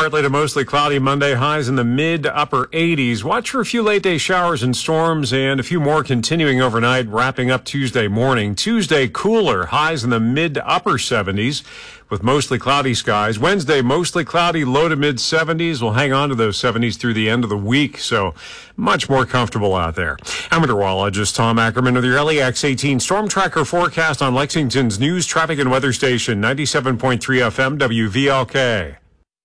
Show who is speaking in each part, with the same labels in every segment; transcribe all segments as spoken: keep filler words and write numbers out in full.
Speaker 1: partly to mostly cloudy Monday, highs in the mid to upper eighties. Watch for a few late day showers and storms and a few more continuing overnight, wrapping up Tuesday morning. Tuesday, cooler, highs in the mid to upper seventies with mostly cloudy skies. Wednesday, mostly cloudy, low to mid seventies. We'll hang on to those seventies through the end of the week, so much more comfortable out there. I'm meteorologist Tom Ackerman with your L E X eighteen Storm Tracker forecast on Lexington's news, traffic, and weather station, ninety-seven point three F M W V L K.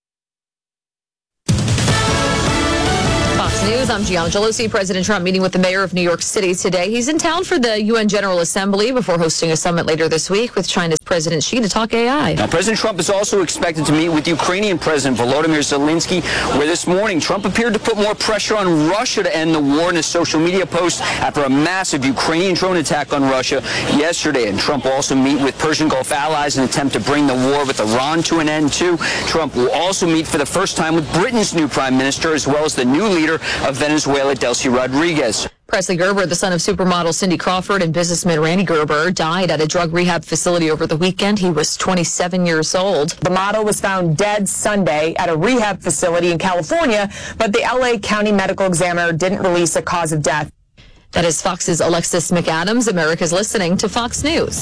Speaker 2: Fox News, I'm Gianna Gelosi. President Trump meeting with the mayor of New York City today. He's in town for the U N General Assembly before hosting a summit later this week with China's President Xi to talk A I.
Speaker 3: Now, President Trump is also expected to meet with Ukrainian President Volodymyr Zelensky, where this morning Trump appeared to put more pressure on Russia to end the war in a social media post after a massive Ukrainian drone attack on Russia yesterday. And Trump will also meet with Persian Gulf allies in an attempt to bring the war with Iran to an end, too. Trump will also meet for the first time with Britain's new prime minister, as well as the new leader of Venezuela, Delcy Rodriguez.
Speaker 2: Presley Gerber, the son of supermodel Cindy Crawford and businessman Randy Gerber, died at a drug rehab facility over the weekend. He was twenty-seven years old.
Speaker 4: The model was found dead Sunday at a rehab facility in California, but the L A County Medical Examiner didn't release a cause of death.
Speaker 2: That is Fox's Alexis McAdams. America's listening to Fox News.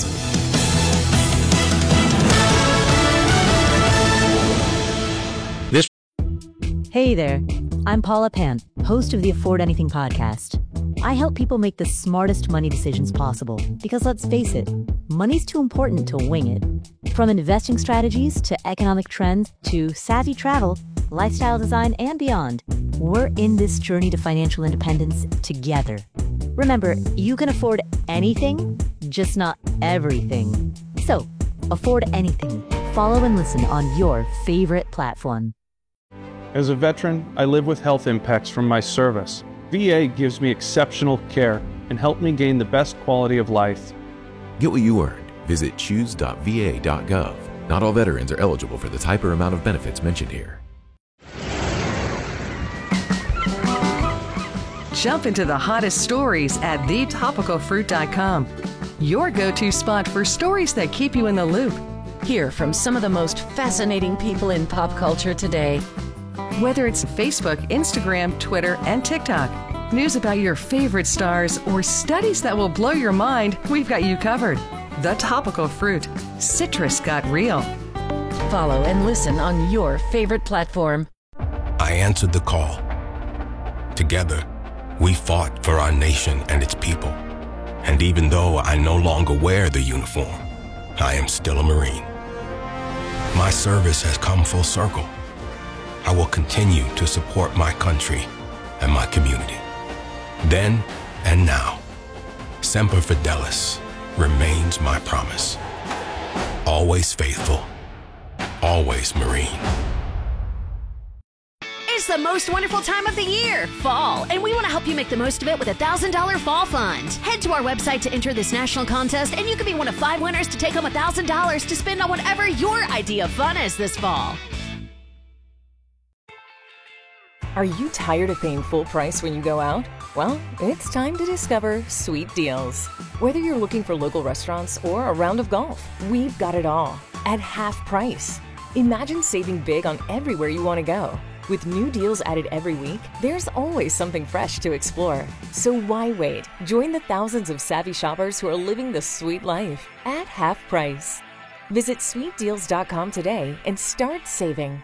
Speaker 5: This. Hey there. I'm Paula Pant, host of the Afford Anything podcast. I help people make the smartest money decisions possible because, let's face it, money's too important to wing it. From investing strategies to economic trends to savvy travel, lifestyle design, and beyond, we're in this journey to financial independence together. Remember, you can afford anything, just not everything. So, afford anything. Follow and listen on your favorite platform.
Speaker 6: As a veteran, I live with health impacts from my service. V A gives me exceptional care and helped me gain the best quality of life.
Speaker 7: Get what you earned. Visit choose dot v a dot gov. Not all veterans are eligible for the type or amount of benefits mentioned here.
Speaker 8: Jump into the hottest stories at the topical fruit dot com. Your go-to spot for stories that keep you in the loop.
Speaker 9: Hear from some of the most fascinating people in pop culture today.
Speaker 8: Whether it's Facebook, Instagram, Twitter, and TikTok, news about your favorite stars, or studies that will blow your mind, we've got you covered. The Topical Fruit. Citrus got real.
Speaker 9: Follow and listen on your favorite platform.
Speaker 10: I answered the call. Together, we fought for our nation and its people. And even though I no longer wear the uniform, I am still a Marine. My service has come full circle. I will continue to support my country and my community. Then and now, Semper Fidelis remains my promise. Always faithful, always Marine.
Speaker 11: It's the most wonderful time of the year, fall, and we want to help you make the most of it with a one thousand dollars Fall Fund. Head to our website to enter this national contest, and you could be one of five winners to take home one thousand dollars to spend on whatever your idea of fun is this fall.
Speaker 12: Are you tired of paying full price when you go out? Well, it's time to discover Sweet Deals. Whether you're looking for local restaurants or a round of golf, we've got it all at half price. Imagine saving big on everywhere you want to go. With new deals added every week, there's always something fresh to explore. So why wait? Join the thousands of savvy shoppers who are living the sweet life at half price. Visit sweet deals dot com today and start saving.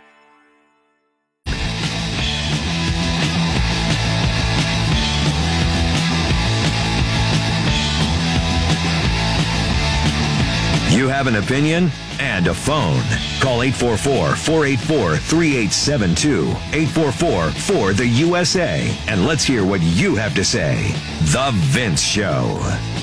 Speaker 13: You have an opinion and a phone. Call eight four four, four eight four, three eight seven two, eight four four, four the U S A, and let's hear what you have to say. The Vince Show.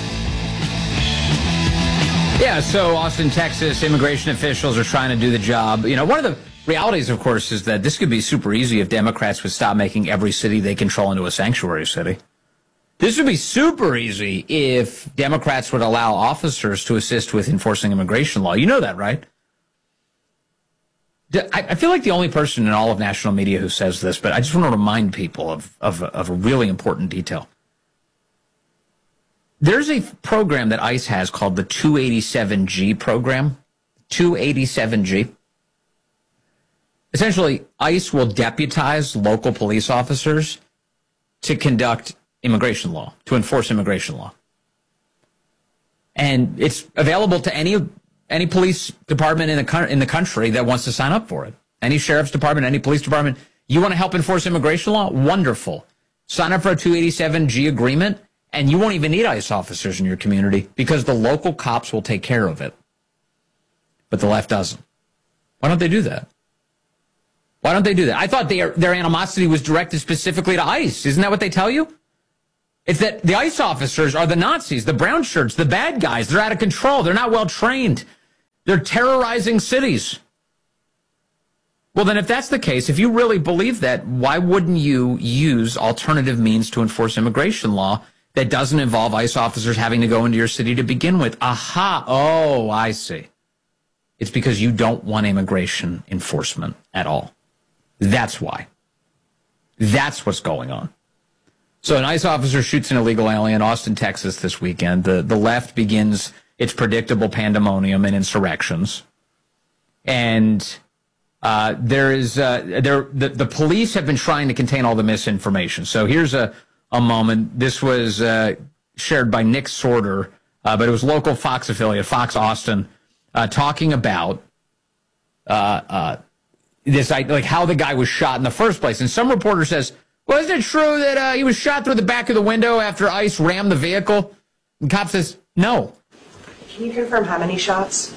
Speaker 14: Yeah, so Austin, Texas, immigration officials are trying to do the job. You know, one of the realities, of course, is that this could be super easy if Democrats would stop making every city they control into a sanctuary city. This would be super easy if Democrats would allow officers to assist with enforcing immigration law. You know that, right? I feel like the only person in all of national media who says this, but I just want to remind people of, of, of a really important detail. There's a program that ICE has called the two eighty-seven G program, two eighty-seven G. Essentially, ICE will deputize local police officers to conduct immigration law, to enforce immigration law. And it's available to any any police department in the in the country that wants to sign up for it. Any sheriff's department, any police department. You want to help enforce immigration law? Wonderful. Sign up for a two eighty-seven G agreement, and you won't even need ICE officers in your community because the local cops will take care of it. But the left doesn't. Why don't they do that? Why don't they do that? I thought their, their animosity was directed specifically to ICE. Isn't that what they tell you? It's that the ICE officers are the Nazis, the brown shirts, the bad guys. They're out of control. They're not well trained. They're terrorizing cities. Well, then if that's the case, if you really believe that, why wouldn't you use alternative means to enforce immigration law that doesn't involve ICE officers having to go into your city to begin with? Aha. Oh, I see. It's because you don't want immigration enforcement at all. That's why. That's what's going on. So an ICE officer shoots an illegal alien in Austin, Texas this weekend. The, the left begins its predictable pandemonium and insurrections. And uh, there is uh, there the, the police have been trying to contain all the misinformation. So here's a, a moment. This was uh, shared by Nick Sorter, uh, but it was local Fox affiliate, Fox Austin, uh, talking about uh, uh, this, like how the guy was shot in the first place. And some reporter says, well, isn't it true that uh, he was shot through the back of the window after ICE rammed the vehicle? And cop says, no.
Speaker 15: Can you confirm how many shots?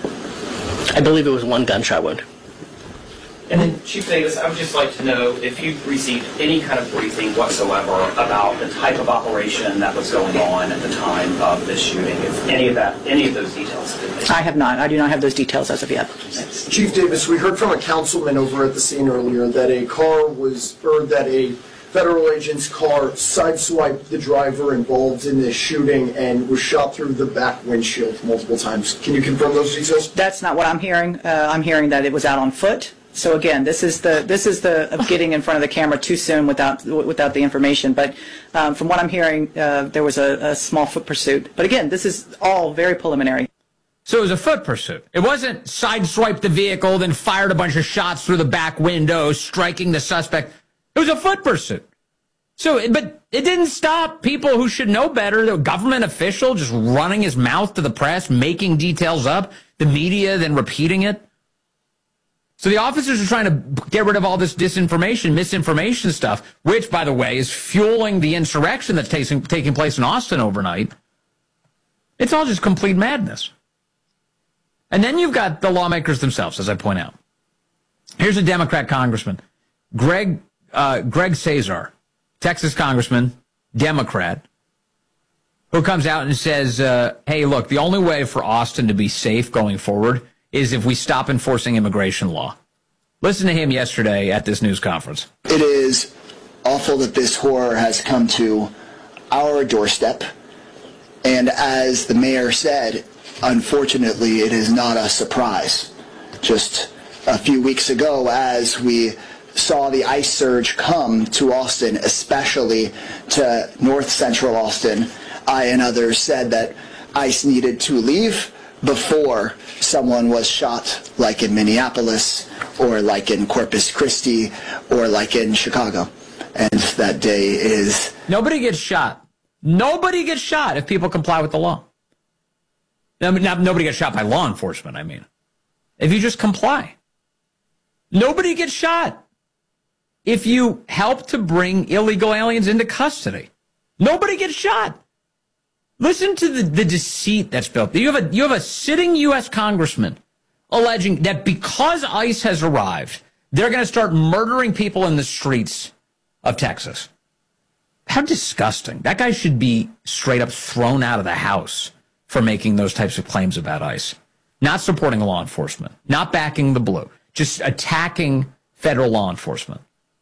Speaker 16: I believe it was one gunshot wound.
Speaker 17: And then, Chief Davis, I would just like to know if you've received any kind of briefing whatsoever about the type of operation that was going on at the time of this shooting, if any of that, any of those details have been made.
Speaker 16: I have not. I do not have those details as of yet.
Speaker 17: Thanks.
Speaker 18: Chief Davis, we heard from a councilman over at the scene earlier that a car was, or that a federal agent's car sideswiped the driver involved in this shooting and was shot through the back windshield multiple times. Can you confirm those details?
Speaker 16: That's not what I'm hearing. Uh, I'm hearing that it was out on foot. So again, this is the this is the of getting in front of the camera too soon without without the information. But um, from what I'm hearing, uh, there was a, a small foot pursuit. But again, this is all very preliminary.
Speaker 14: So it was a foot pursuit. It wasn't sideswiped the vehicle, then fired a bunch of shots through the back window, striking the suspect. It was a foot pursuit. So, but it didn't stop people who should know better. The government official just running his mouth to the press, making details up, the media then repeating it. So the officers are trying to get rid of all this disinformation, misinformation stuff, which, by the way, is fueling the insurrection that's taking, taking place in Austin overnight. It's all just complete madness. And then you've got the lawmakers themselves, as I point out. Here's a Democrat congressman, Greg uh, Greg Cesar, Texas congressman, Democrat, who comes out and says, uh, hey, look, the only way for Austin to be safe going forward is if we stop enforcing immigration law. Listen to him yesterday at this news conference.
Speaker 19: It is awful that this horror has come to our doorstep. And as the mayor said, unfortunately, it is not a surprise. Just a few weeks ago, as we saw the ICE surge come to Austin, especially to north central Austin, I and others said that ICE needed to leave before someone was shot, like in Minneapolis, or like in Corpus Christi, or like in Chicago. And that day is...
Speaker 14: Nobody gets shot. Nobody gets shot if people comply with the law. I mean, not, nobody gets shot by law enforcement, I mean. If you just comply. Nobody gets shot if you help to bring illegal aliens into custody. Nobody gets shot. Listen to the, the deceit that's built. You have a you have a sitting U S congressman alleging that because ICE has arrived, they're going to start murdering people in the streets of Texas. How disgusting. That guy should be straight up thrown out of the house for making those types of claims about ICE. Not supporting law enforcement, not backing the blue, just attacking federal law enforcement.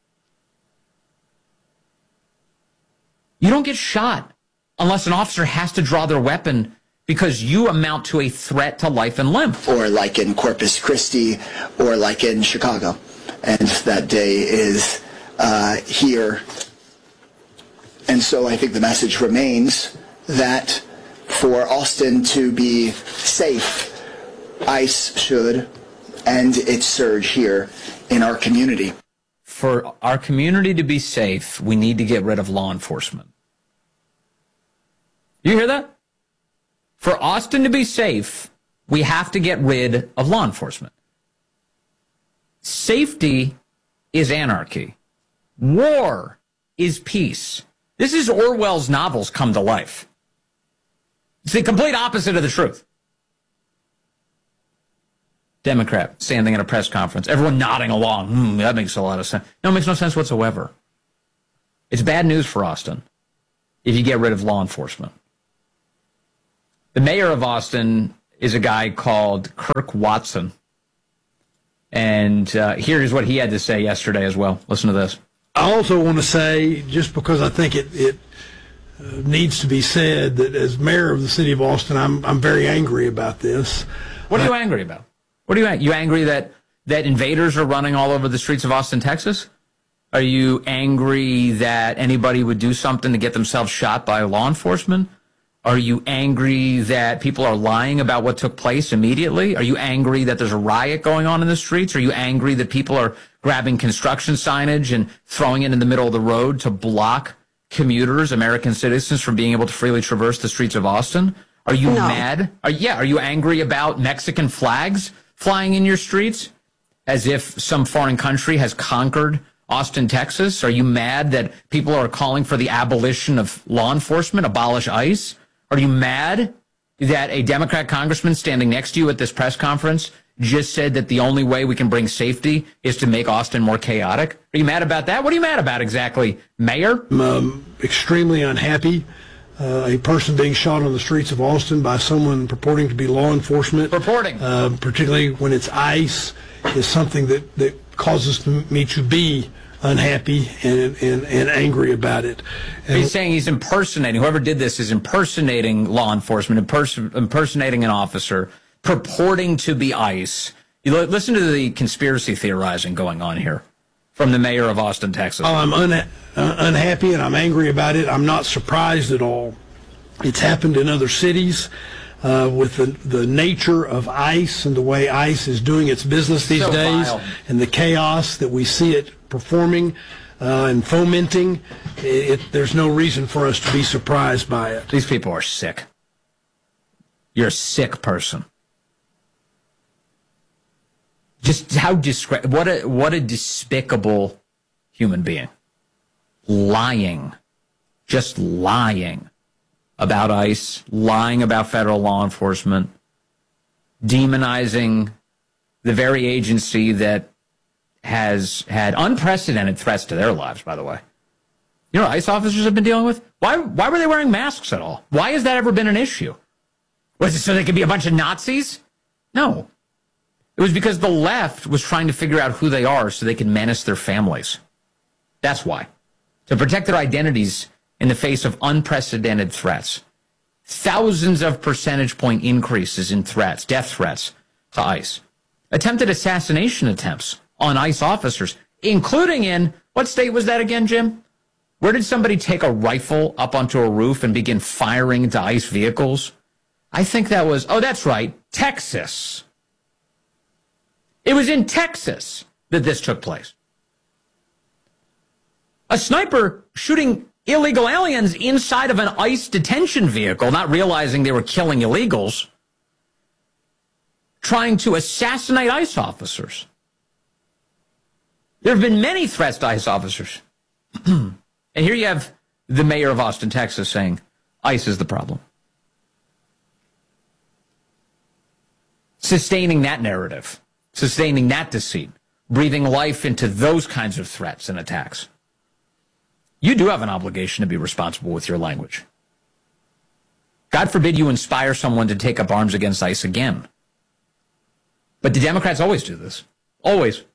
Speaker 14: You don't get shot unless an officer has to draw their weapon because you amount to a threat to life and limb.
Speaker 19: Or like in Corpus Christi, or like in Chicago. And that day is uh, here. And so I think the message remains that for Austin to be safe, ICE should end its surge here in our community.
Speaker 14: For our community to be safe, we need to get rid of law enforcement. You hear that? For Austin to be safe, we have to get rid of law enforcement. Safety is anarchy. War is peace. This is Orwell's novels come to life. It's the complete opposite of the truth. Democrat standing at a press conference, everyone nodding along. Hmm, that makes a lot of sense. No, it makes no sense whatsoever. It's bad news for Austin if you get rid of law enforcement. The mayor of Austin is a guy called Kirk Watson. And uh, here's what he had to say yesterday as well. Listen to this.
Speaker 20: I also want to say, just because I think it, it uh, needs to be said, that as mayor of the city of Austin, I'm I'm very angry about this.
Speaker 14: What are you uh, angry about? What are you angry? You angry that, that invaders are running all over the streets of Austin, Texas? Are you angry that anybody would do something to get themselves shot by law enforcement? Are you angry that people are lying about what took place immediately? Are you angry that there's a riot going on in the streets? Are you angry that people are grabbing construction signage and throwing it in the middle of the road to block commuters, American citizens, from being able to freely traverse the streets of Austin? Are you no. mad? Are, yeah, are you angry about Mexican flags flying in your streets as if some foreign country has conquered Austin, Texas? Are you mad that people are calling for the abolition of law enforcement, abolish ICE? Are you mad that a Democrat congressman standing next to you at this press conference just said that the only way we can bring safety is to make Austin more chaotic? Are you mad about that? What are you mad about exactly, Mayor?
Speaker 20: I'm um, extremely unhappy. Uh, a person being shot on the streets of Austin by someone purporting to be law enforcement.
Speaker 14: Purporting.
Speaker 20: Uh, particularly when it's ICE, is something that, that causes me to be unhappy and, and, and angry about it. And
Speaker 14: he's saying he's impersonating, whoever did this is impersonating law enforcement, imperson, impersonating an officer, purporting to be ICE. You l- listen to the conspiracy theorizing going on here from the mayor of Austin, Texas.
Speaker 20: Oh, I'm unha- uh, unhappy and I'm angry about it. I'm not surprised at all. It's happened in other cities. Uh, with the, the nature of ICE and the way ICE is doing its business these so days vile. And the chaos that we see it performing uh, and fomenting, it, it, there's no reason for us to be surprised by it.
Speaker 14: These people are sick. You're a sick person. Just how discre- what a what a despicable human being. Lying. Just lying. About ICE, lying about federal law enforcement, demonizing the very agency that has had unprecedented threats to their lives, by the way. You know what ICE officers have been dealing with? Why, why were they wearing masks at all? Why has that ever been an issue? Was it so they could be a bunch of Nazis? No. It was because the left was trying to figure out who they are so they could menace their families. That's why. To protect their identities in the face of unprecedented threats. Thousands of percentage point increases in threats, death threats to ICE. Attempted assassination attempts on ICE officers, including in, what state was that again, Jim? Where did somebody take a rifle up onto a roof and begin firing into ICE vehicles? I think that was, oh, that's right, Texas. It was in Texas that this took place. A sniper shooting illegal aliens inside of an ICE detention vehicle, not realizing they were killing illegals, trying to assassinate ICE officers. There have been many threats to ICE officers. And here you have the mayor of Austin, Texas, saying ICE is the problem. Sustaining that narrative, sustaining that deceit, breathing life into those kinds of threats and attacks. You do have an obligation to be responsible with your language. God forbid you inspire someone to take up arms against ICE again. But the Democrats always do this. Always.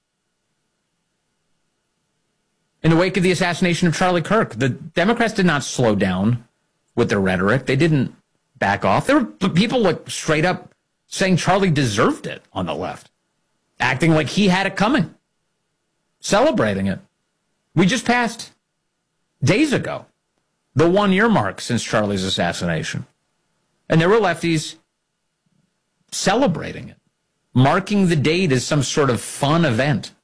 Speaker 14: In the wake of the assassination of Charlie Kirk, the Democrats did not slow down with their rhetoric. They didn't back off. There were people like straight up saying Charlie deserved it on the left, acting like he had it coming, celebrating it. We just passed days ago the one-year mark since Charlie's assassination. And there were lefties celebrating it. marking the date as some sort of fun event.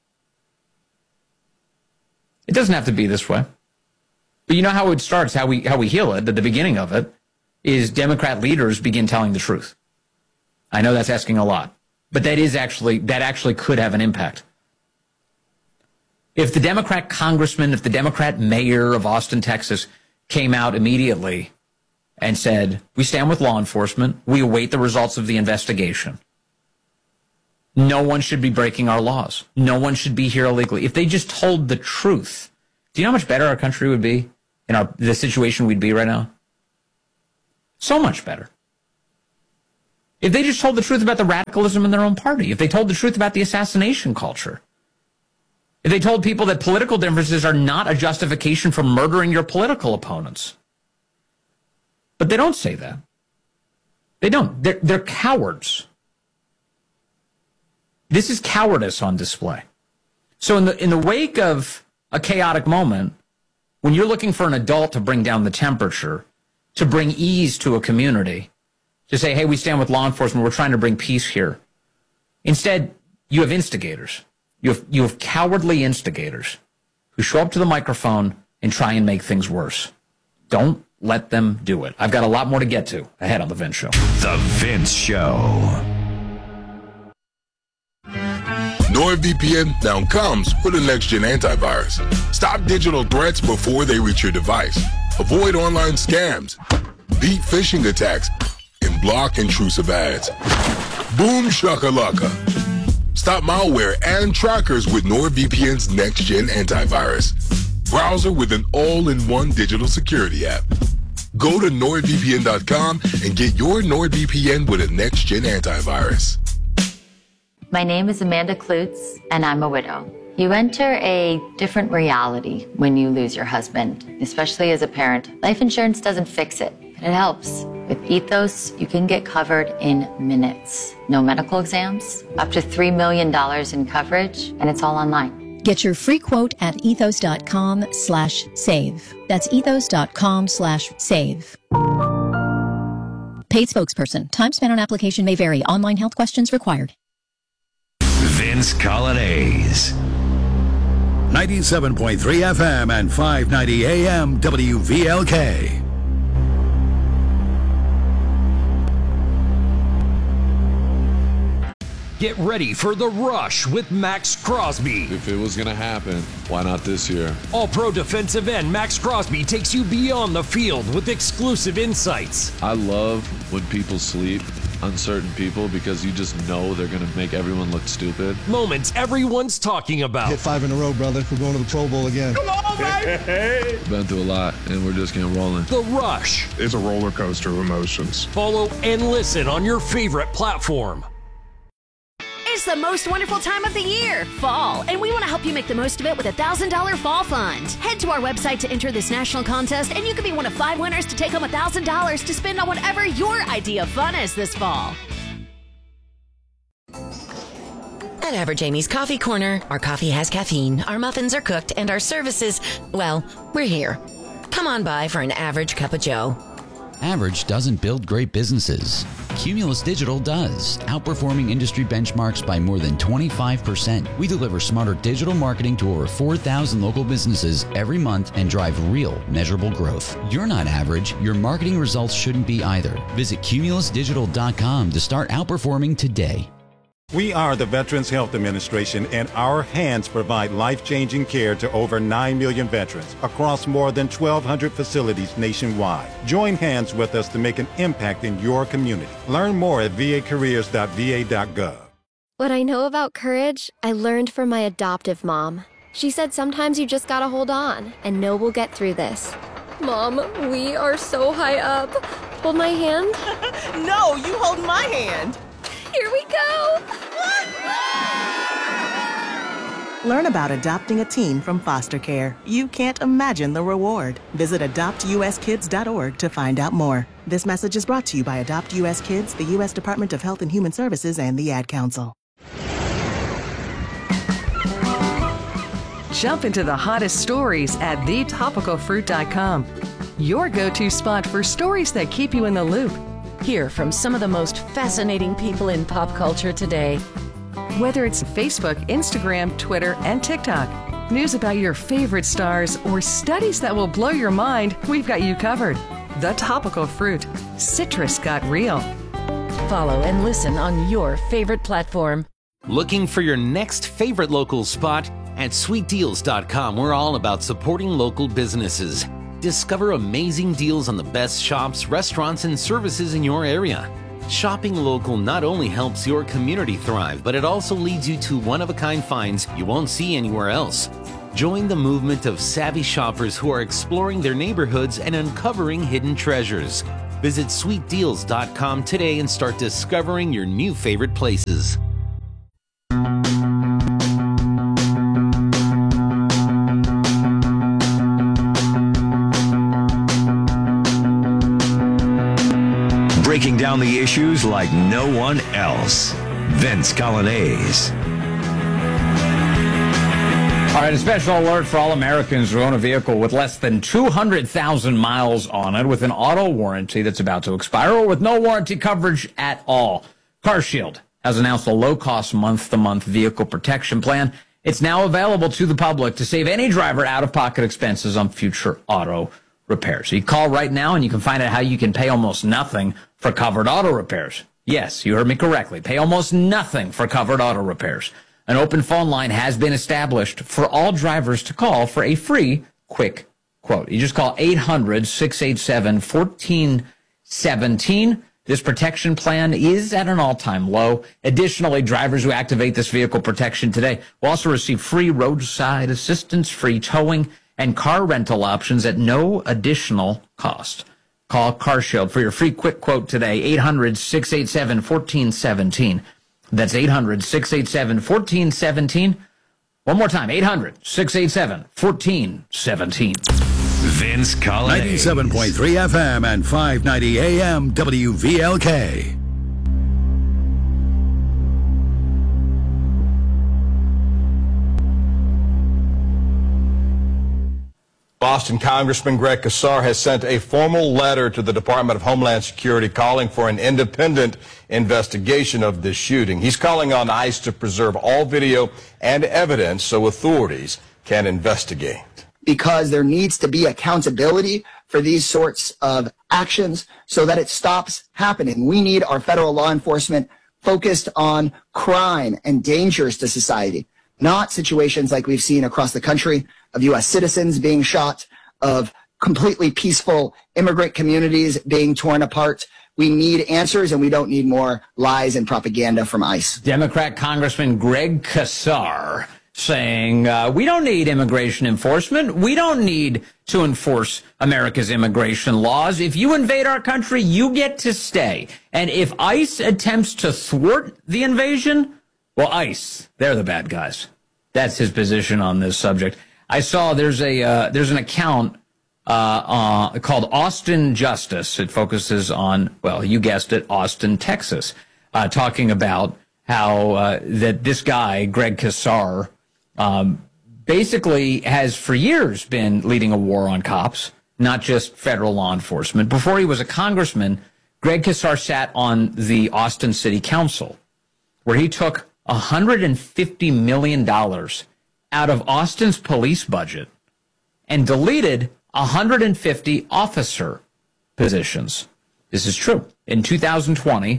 Speaker 14: It doesn't have to be this way. But you know how it starts, how we how we heal it, at the beginning of it, is Democrat leaders begin telling the truth. I know that's asking a lot, but that is actually, that actually could have an impact. If the Democrat congressman, if the Democrat mayor of Austin, Texas, came out immediately and said, we stand with law enforcement, we await the results of the investigation. No one should be breaking our laws. No one should be here illegally. If they just told the truth, do you know how much better our country would be in our the situation we'd be right now? So much better. If they just told the truth about the radicalism in their own party, if they told the truth about the assassination culture, if they told people that political differences are not a justification for murdering your political opponents. But they don't say that. They don't. They're, they're cowards. This is cowardice on display. So in the in the wake of a chaotic moment, when you're looking for an adult to bring down the temperature, to bring ease to a community, to say, hey, we stand with law enforcement, we're trying to bring peace here. Instead, you have instigators. You have, you have cowardly instigators who show up to the microphone and try and make things worse. Don't let them do it. I've got a lot more to get to ahead on The Vince Show.
Speaker 13: The Vince Show.
Speaker 21: NordVPN now comes with a next-gen antivirus. Stop digital threats before they reach your device. Avoid online scams, beat phishing attacks, and block intrusive ads. Boom shakalaka. Stop malware and trackers with NordVPN's next-gen antivirus. Browser with an all-in-one digital security app. Go to nord V P N dot com and get your NordVPN with a next-gen antivirus.
Speaker 22: My name is Amanda Klutz, and I'm a widow. You enter a different reality when you lose your husband, especially as a parent. Life insurance doesn't fix it, but it helps. With Ethos, you can get covered in minutes. No medical exams, up to three million dollars in coverage, and it's all online.
Speaker 23: Get your free quote at ethos.com slash save. That's ethos.com slash save. Paid spokesperson. Time spent on application may vary. Online health questions required.
Speaker 13: Vince Colonnese.
Speaker 24: ninety-seven point three F M and five ninety A M W V L K.
Speaker 25: Get ready for The Rush with Max Crosby.
Speaker 26: If it was going to happen, why not this year?
Speaker 25: All-pro defensive end Max Crosby takes you beyond the field with exclusive insights.
Speaker 26: I love when people sleep on certain people because you just know they're going to make everyone look stupid.
Speaker 25: Moments everyone's talking about.
Speaker 27: Hit five in a row, brother. We're going to the Pro Bowl again.
Speaker 25: Come on, baby!
Speaker 26: Been through a lot, and we're just getting rolling.
Speaker 25: The Rush.
Speaker 28: It's a roller coaster of emotions.
Speaker 25: Follow and listen on your favorite platform.
Speaker 11: It's the most wonderful time of the year, fall, and we want to help you make the most of it with a one thousand dollars fall fund. Head to our website to enter this national contest, and you could be one of five winners to take home one thousand dollars to spend on whatever your idea of fun is this fall.
Speaker 9: At Average Amy's Coffee Corner, our coffee has caffeine, our muffins are cooked, and our services, well, we're here. Come on by for an average cup of joe.
Speaker 29: Average doesn't build great businesses. Cumulus Digital does, outperforming industry benchmarks by more than twenty-five percent. We deliver smarter digital marketing to over four thousand local businesses every month and drive real, measurable growth. You're not average. Your marketing results shouldn't be either. Visit cumulus digital dot com to start outperforming today.
Speaker 30: We are the Veterans Health Administration, and our hands provide life-changing care to over nine million veterans across more than twelve hundred facilities nationwide. Join hands with us to make an impact in your community. Learn more at v a careers dot v a dot gov.
Speaker 31: What I know about courage, I learned from my adoptive mom. She said sometimes you just gotta hold on and know we'll get through this. Mom, we are so high up. Hold my hand.
Speaker 32: No, you hold my hand.
Speaker 31: Here we go!
Speaker 32: Learn about adopting a teen from foster care. You can't imagine the reward. Visit adopt u s kids dot org to find out more. This message is brought to you by Adopt U S Kids, the U S Department of Health and Human Services, and the Ad Council.
Speaker 8: Jump into the hottest stories at the topical fruit dot com. Your go-to spot for stories that keep you in the loop. Hear from some of the most fascinating people in pop culture today. Whether it's Facebook, Instagram, Twitter, and TikTok, news about your favorite stars, or studies that will blow your mind, we've got you covered. The Topical Fruit. Citrus got real. Follow and listen on your favorite platform.
Speaker 1: Looking for your next favorite local spot? At sweet deals dot com, we're all about supporting local businesses. Discover amazing deals on the best shops, restaurants, and services in your area. Shopping local not only helps your community thrive, but it also leads you to one-of-a-kind finds you won't see anywhere else. Join the movement of savvy shoppers who are exploring their neighborhoods and uncovering hidden treasures. Visit sweet deals dot com today and start discovering your new favorite places.
Speaker 13: Breaking down the issues like no one else. Vince Coglianese.
Speaker 14: All right, a special alert for all Americans who own a vehicle with less than two hundred thousand miles on it with an auto warranty that's about to expire or with no warranty coverage at all. CarShield has announced a low-cost month-to-month vehicle protection plan. It's now available to the public to save any driver out-of-pocket expenses on future auto repairs. So you call right now and you can find out how you can pay almost nothing for covered auto repairs. Yes, you heard me correctly. Pay almost nothing for covered auto repairs. An open phone line has been established for all drivers to call for a free, quick quote. You just call eight hundred, six eight seven, one four one seven. This protection plan is at an all-time low. Additionally, drivers who activate this vehicle protection today will also receive free roadside assistance, free towing, and car rental options at no additional cost. Call CarShield for your free quick quote today, eight hundred, six eight seven, one four one seven. That's eight hundred, six eight seven, one four one seven. One more time, eight hundred, six eight seven, one four one seven.
Speaker 13: Vince Coglianese.
Speaker 24: ninety-seven point three F M and five ninety A M W V L K.
Speaker 2: Boston Congressman Greg Casar has sent a formal letter to the Department of Homeland Security calling for an independent investigation of this shooting. He's calling on ICE to preserve all video and evidence so authorities can investigate.
Speaker 19: Because there needs to be accountability for these sorts of actions so that it stops happening. We need our federal law enforcement focused on crime and dangers to society, not situations like we've seen across the country of U S citizens being shot, of completely peaceful immigrant communities being torn apart. We need answers, and we don't need more lies and propaganda from ICE.
Speaker 14: Democrat Congressman Greg Casar saying, uh, we don't need immigration enforcement. We don't need to enforce America's immigration laws. If you invade our country, you get to stay. And if ICE attempts to thwart the invasion, well, ICE, they're the bad guys. That's his position on this subject. I saw there's a uh, there's an account uh, uh, called Austin Justice. It focuses on, well, you guessed it, Austin, Texas, uh, talking about how uh, that this guy, Greg Casar, um, basically has for years been leading a war on cops, not just federal law enforcement. Before he was a congressman, Greg Casar sat on the Austin City Council, where he took one hundred fifty million dollars out of Austin's police budget and deleted one hundred fifty officer positions. This is true. In two thousand twenty,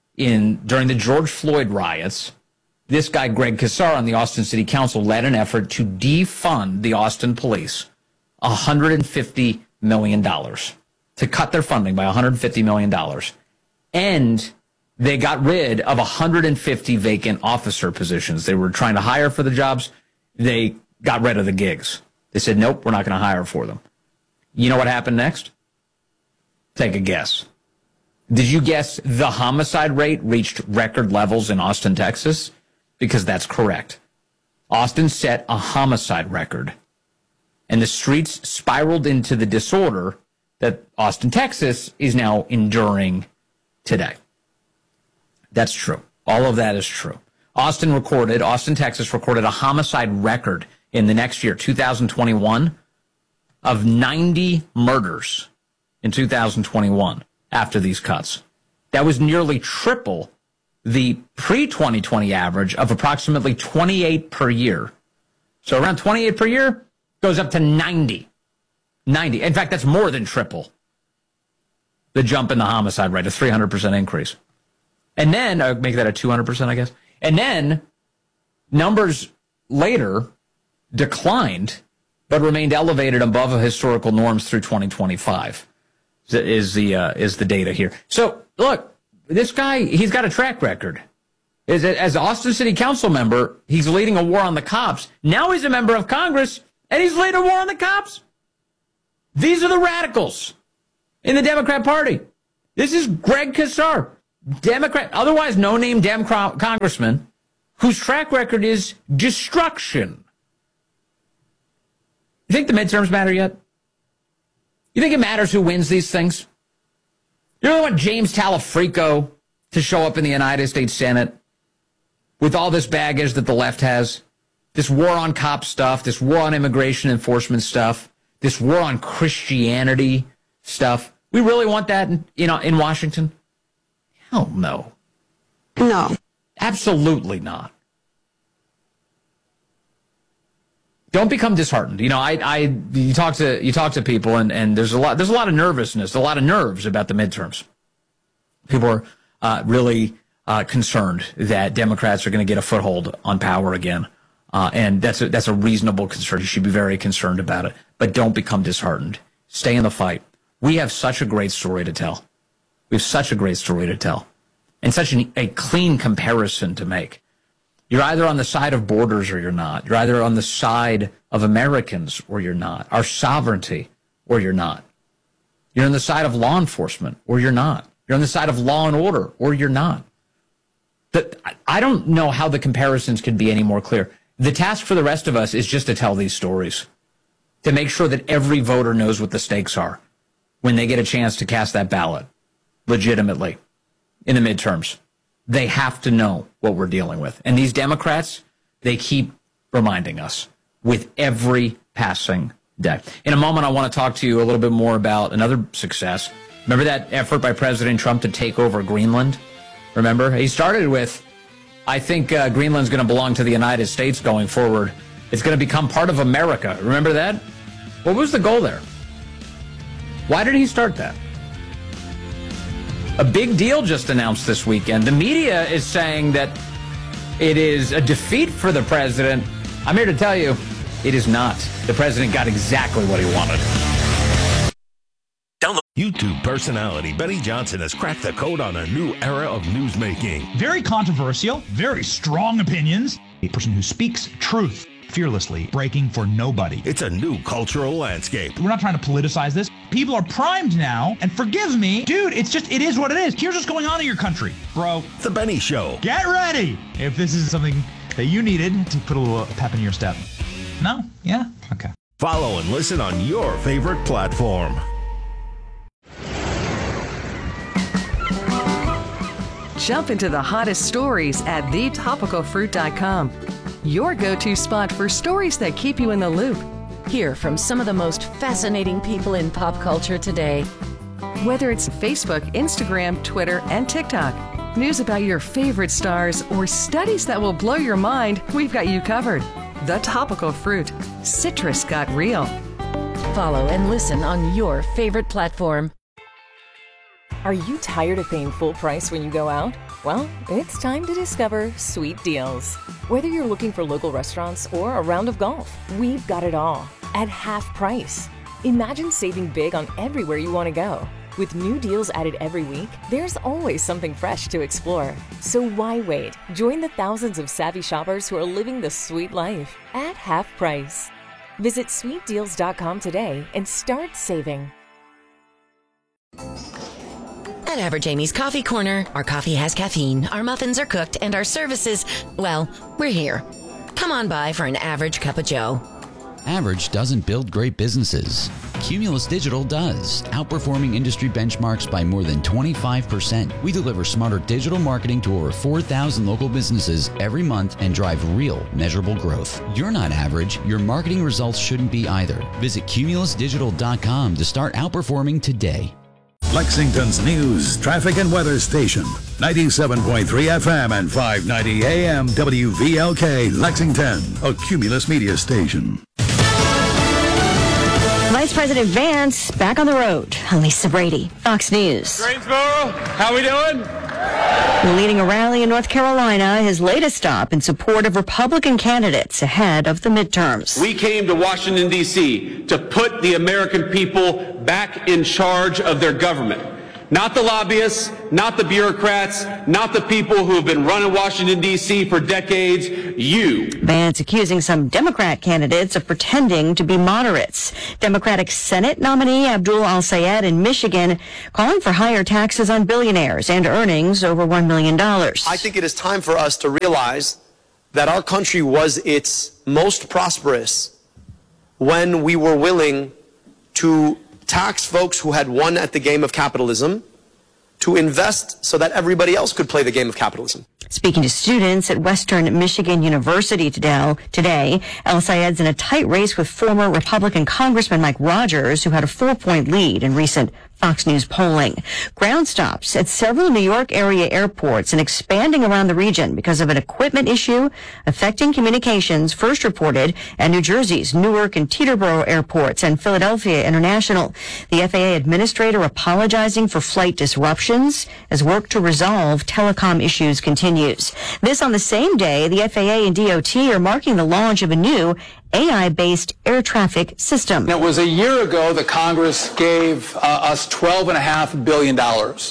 Speaker 14: in during the George Floyd riots, this guy, Greg Casar, on the Austin City Council, led an effort to defund the Austin police one hundred fifty million dollars, to cut their funding by one hundred fifty million dollars. And they got rid of one hundred fifty vacant officer positions. They were trying to hire for the jobs. They got rid of the gigs. They said, nope, we're not going to hire for them. You know what happened next? Take a guess. Did you guess the homicide rate reached record levels in Austin, Texas? Because that's correct. Austin set a homicide record, and the streets spiraled into the disorder that Austin, Texas is now enduring today. That's true. All of that is true. Austin recorded, Austin, Texas recorded a homicide record in the next year, two thousand twenty-one, of ninety murders in two thousand twenty-one after these cuts. That was nearly triple the pre twenty twenty average of approximately twenty-eight per year. So around twenty-eight per year goes up to ninety. ninety. In fact, that's more than triple the jump in the homicide rate, a three hundred percent increase. And then, uh, make that a two hundred percent, I guess. And then numbers later declined, but remained elevated above historical norms through twenty twenty-five. Is the uh, is the data here? So look, this guy, he's got a track record. As as Austin City Council member, he's leading a war on the cops. Now he's a member of Congress, and he's leading a war on the cops. These are the radicals in the Democrat Party. This is Greg Casar, Democrat, otherwise no-name Democrat congressman, whose track record is destruction. You think the midterms matter yet? You think it matters who wins these things? You really want James Talafrico to show up in the United States Senate with all this baggage that the left has? This war on cop stuff, this war on immigration enforcement stuff, this war on Christianity stuff. We really want that in, you know, in Washington? Hell no. No. Absolutely not. Don't become disheartened. You know, I, I, you talk to, you talk to people, and, and there's a lot, there's a lot of nervousness, a lot of nerves about the midterms. People are uh, really uh, concerned that Democrats are going to get a foothold on power again, uh, and that's a, that's a reasonable concern. You should be very concerned about it, but don't become disheartened. Stay in the fight. We have such a great story to tell. We have such a great story to tell, and such an, a clean comparison to make. You're either on the side of borders or you're not. You're either on the side of Americans or you're not. Our sovereignty or you're not. You're on the side of law enforcement or you're not. You're on the side of law and order or you're not. The, I don't know how the comparisons could be any more clear. The task for the rest of us is just to tell these stories, to make sure that every voter knows what the stakes are when they get a chance to cast that ballot legitimately in the midterms. They have to know what we're dealing with. And these Democrats, they keep reminding us with every passing day. In a moment, I want to talk to you a little bit more about another success. Remember that effort by President Trump to take over Greenland? Remember? He started with, I think uh, Greenland's going to belong to the United States going forward. It's going to become part of America. Remember that? What was the goal there? Why did he start that? A big deal just announced this weekend. The media is saying that it is a defeat for the president. I'm here to tell you, it is not. The president got exactly what he wanted.
Speaker 3: YouTube personality Benny Johnson has cracked the code on a new era of newsmaking.
Speaker 4: Very controversial, very strong opinions. A person who speaks truth fearlessly, breaking for nobody.
Speaker 3: It's a new cultural landscape.
Speaker 4: We're not trying to politicize this. People are primed now, and forgive me, dude, it's just, it is what it is. Here's what's going on in your country, bro.
Speaker 3: The Benny Show.
Speaker 4: Get ready if this is something that you needed to put a little pep in your step. No? Yeah? Okay.
Speaker 3: Follow and listen on your favorite platform.
Speaker 8: Jump into the hottest stories at the topical fruit dot com. Your go-to spot for stories that keep you in the loop.
Speaker 5: Hear from some of the most fascinating people in pop culture today.
Speaker 8: Whether it's Facebook, Instagram, Twitter, and TikTok, news about your favorite stars, or studies that will blow your mind, we've got you covered. The Topical Fruit. Citrus got real.
Speaker 5: Follow and listen on your favorite platform.
Speaker 6: Are you tired of paying full price when you go out? Well, it's time to discover Sweet Deals. Whether you're looking for local restaurants or a round of golf, we've got it all at half price. Imagine saving big on everywhere you want to go. With new deals added every week, there's always something fresh to explore. So why wait? Join the thousands of savvy shoppers who are living the sweet life at half price. Visit sweet deals dot com today and start saving.
Speaker 9: At Average Amy's Coffee Corner, our coffee has caffeine, our muffins are cooked, and our services, well, we're here. Come on by for an average cup of joe.
Speaker 29: Average doesn't build great businesses. Cumulus Digital does, outperforming industry benchmarks by more than twenty-five percent. We deliver smarter digital marketing to over four thousand local businesses every month and drive real, measurable growth. You're not average. Your marketing results shouldn't be either. Visit cumulus digital dot com to start outperforming today.
Speaker 24: Lexington's news, traffic, and weather station. ninety-seven point three F M and five ninety A M W V L K, Lexington, a Cumulus media station.
Speaker 7: Vice President Vance back on the road. Lisa Brady, Fox News.
Speaker 10: Greensboro, how we doing?
Speaker 7: Leading a rally in North Carolina, his latest stop in support of Republican candidates ahead of the midterms.
Speaker 10: We came to Washington, D C to put the American people back in charge of their government. Not the lobbyists, not the bureaucrats, not the people who have been running Washington, D C for decades. You.
Speaker 7: Vance accusing some Democrat candidates of pretending to be moderates. Democratic Senate nominee Abdul Al-Sayed in Michigan calling for higher taxes on billionaires and earnings over one million dollars.
Speaker 12: I think it is time for us to realize that our country was its most prosperous when we were willing to tax folks who had won at the game of capitalism, to invest so that everybody else could play the game of capitalism.
Speaker 7: Speaking to students at Western Michigan University today, El-Sayed's in a tight race with former Republican Congressman Mike Rogers, who had a four-point lead in recent Fox News polling. Ground stops at several New York area airports and expanding around the region because of an equipment issue affecting communications, first reported at New Jersey's Newark and Teterboro airports and Philadelphia International. The F A A administrator apologizing for flight disruptions as work to resolve telecom issues continues. This on the same day, the F A A and D O T are marking the launch of a new A I-based air traffic system.
Speaker 15: It was a year ago that Congress gave uh, us twelve point five billion dollars.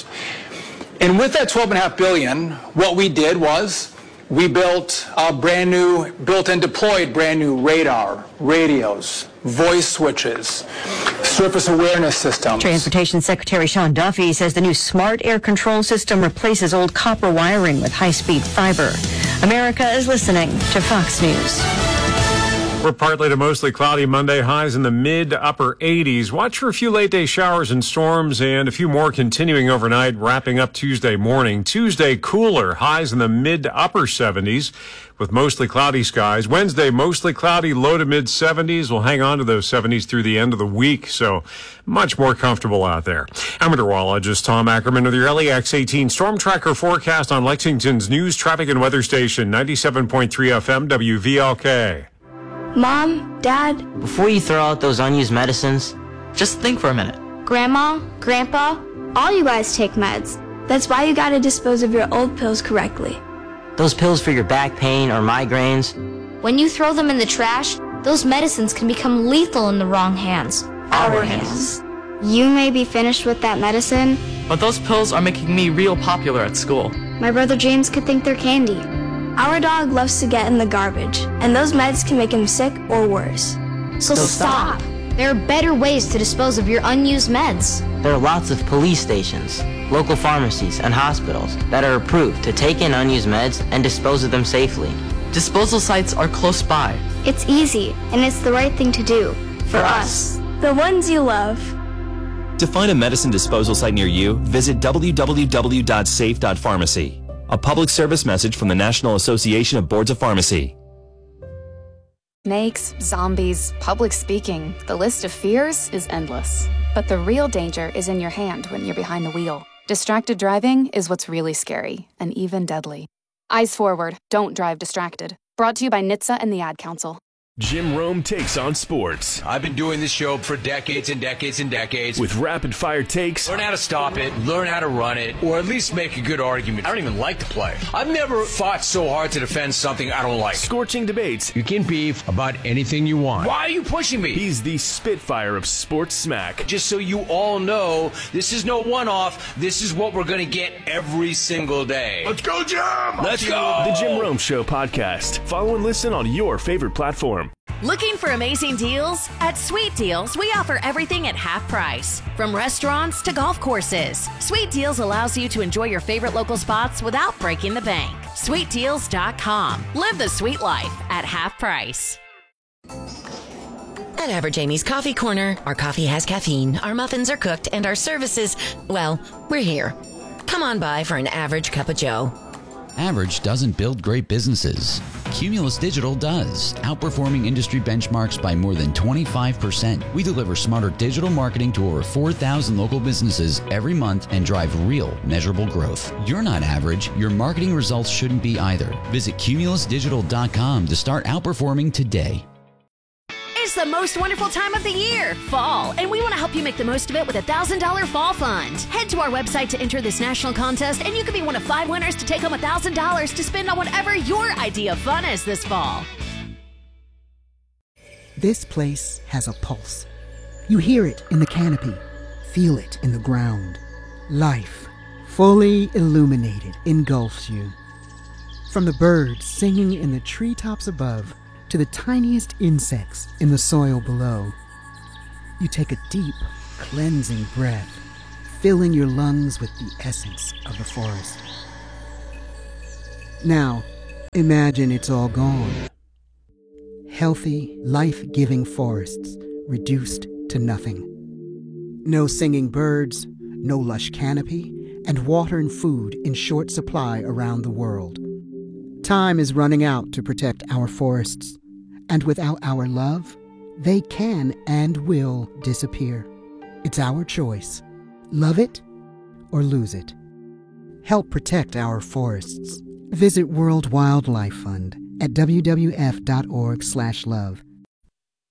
Speaker 15: And with that twelve point five billion dollars, what we did was we built a brand new, built and deployed brand new radar, radios, voice switches, surface awareness systems.
Speaker 7: Transportation Secretary Sean Duffy says the new smart air control system replaces old copper wiring with high-speed fiber. America is listening to Fox News.
Speaker 16: We're partly to mostly cloudy Monday, highs in the mid to upper eighties. Watch for a few late day showers and storms and a few more continuing overnight, wrapping up Tuesday morning. Tuesday cooler, highs in the mid to upper seventies with mostly cloudy skies. Wednesday, mostly cloudy, low to mid seventies. We'll hang on to those seventies through the end of the week, so much more comfortable out there. I'm meteorologist Tom Ackerman with your L E X eighteen Storm Tracker forecast on Lexington's news, traffic, and weather station, ninety-seven point three F M W V L K.
Speaker 17: Mom, Dad.
Speaker 18: Before you throw out those unused medicines, just think for a minute.
Speaker 17: Grandma, Grandpa, all you guys take meds. That's why you gotta dispose of your old pills correctly.
Speaker 18: Those pills for your back pain or migraines.
Speaker 17: When you throw them in the trash, those medicines can become lethal in the wrong hands. Our hands. You may be finished with that medicine,
Speaker 20: but those pills are making me real popular at school.
Speaker 17: My brother James could think they're candy. Our dog loves to get in the garbage, and those meds can make him sick or worse. So, so stop. stop. There are better ways to dispose of your unused meds.
Speaker 18: There are lots of police stations, local pharmacies, and hospitals that are approved to take in unused meds and dispose of them safely.
Speaker 20: Disposal sites are close by.
Speaker 17: It's easy, and it's the right thing to do. For, For us. us. The ones you love.
Speaker 21: To find a medicine disposal site near you, visit w w w dot safe dot pharmacy. A public service message from the National Association of Boards of Pharmacy.
Speaker 22: Snakes, zombies, public speaking. The list of fears is endless. But the real danger is in your hand when you're behind the wheel. Distracted driving is what's really scary and even deadly. Eyes forward, don't drive distracted. Brought to you by N H T S A and the Ad Council.
Speaker 3: Jim Rome takes on sports.
Speaker 23: I've been doing this show for decades and decades and decades.
Speaker 3: With rapid-fire takes.
Speaker 23: Learn how to stop it, learn how to run it, or at least make a good argument. I don't even like the play. I've never fought so hard to defend something I don't like.
Speaker 3: Scorching debates.
Speaker 23: You can beef about anything you want. Why are you pushing me?
Speaker 3: He's the Spitfire of sports smack.
Speaker 23: Just so you all know, this is no one-off. This is what we're going to get every single day.
Speaker 3: Let's go, Jim!
Speaker 23: Let's go!
Speaker 3: The Jim Rome Show podcast. Follow and listen on your favorite platform.
Speaker 11: Looking for amazing deals? At Sweet Deals, we offer everything at half price. From restaurants to golf courses, Sweet Deals allows you to enjoy your favorite local spots without breaking the bank. sweet deals dot com. Live the sweet life at half price.
Speaker 9: At Average Amy's Coffee Corner, our coffee has caffeine, our muffins are cooked, and our services, well, we're here. Come on by for an average cup of joe.
Speaker 29: Average doesn't build great businesses. Cumulus Digital does, outperforming industry benchmarks by more than twenty-five percent. We deliver smarter digital marketing to over four thousand local businesses every month and drive real, measurable growth. You're not average. Your marketing results shouldn't be either. Visit cumulus digital dot com to start outperforming today.
Speaker 11: It's the most wonderful time of the year, fall, and we want to help you make the most of it with a one thousand dollars fall fund. Head to our website to enter this national contest, and you could be one of five winners to take home one thousand dollars to spend on whatever your idea of fun is this fall.
Speaker 1: This place has a pulse. You hear it in the canopy, feel it in the ground. Life, fully illuminated, engulfs you. From the birds singing in the treetops above to the tiniest insects in the soil below. You take a deep, cleansing breath, filling your lungs with the essence of the forest. Now, imagine it's all gone. Healthy, life-giving forests reduced to nothing. No singing birds, no lush canopy, and water and food in short supply around the world. Time is running out to protect our forests, and without our love, they can and will disappear. It's our choice. Love it or lose it. Help protect our forests. Visit World Wildlife Fund at w w w dot org slash love